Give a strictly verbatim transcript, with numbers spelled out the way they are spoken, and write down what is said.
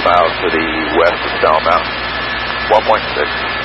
miles to the west of Stone Mountain. one point six.